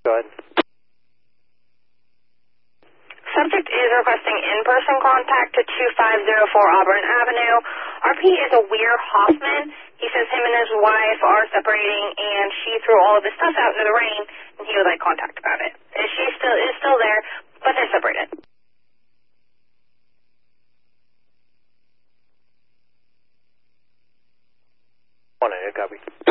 Go ahead. Subject is requesting in-person contact to 2504 Auburn Avenue. RP is a Weir Hoffman. He says him and his wife are separating, and she threw all of his stuff out into the rain, and he would like contact about it. She is still there, but they're separated. 1-8, copy.